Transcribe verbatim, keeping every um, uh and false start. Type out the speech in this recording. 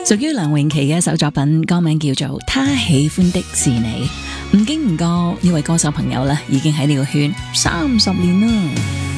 屬於梁詠琪嘅一首作品，歌名叫做《他喜歡的是你》。唔經唔覺，呢位歌手朋友呢已經喺呢個圈三十年啦。